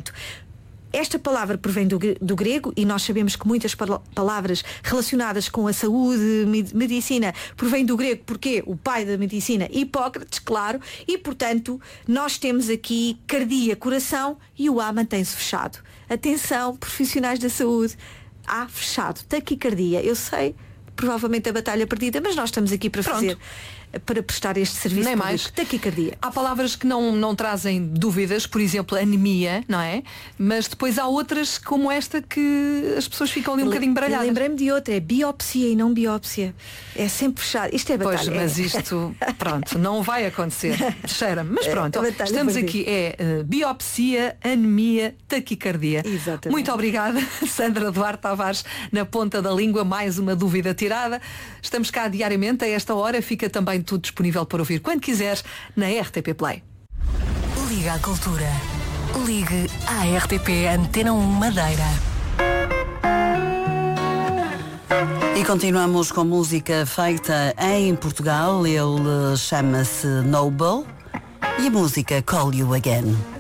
feito. Esta palavra provém do grego e nós sabemos que muitas palavras relacionadas com a saúde, medicina, provém do grego, porque o pai da medicina, Hipócrates, claro, e portanto nós temos aqui cardia, coração e o A mantém-se fechado. Atenção, profissionais da saúde, A fechado, taquicardia, eu sei, provavelmente a batalha perdida, mas nós estamos aqui para para prestar este serviço nem público. mais. Taquicardia. Há palavras que não trazem dúvidas, por exemplo, anemia, não é? Mas depois há outras como esta que as pessoas ficam ali um bocadinho baralhadas. Lembrei-me de outra, é biopsia e não biópsia. É sempre fechado. Isto é batalha. Pois, mas isto, pronto, não vai acontecer. Cheira-me. Mas pronto, estamos aqui. Biopsia, anemia, taquicardia. Exatamente. Muito obrigada, Sandra Duarte Tavares, na ponta da língua, mais uma dúvida tirada. Estamos cá diariamente, a esta hora, fica também tudo disponível para ouvir quando quiseres na RTP Play. Liga à Cultura. Ligue à RTP Antena 1 Madeira. E continuamos com música feita em Portugal. Ele chama-se Noble e a música Call You Again.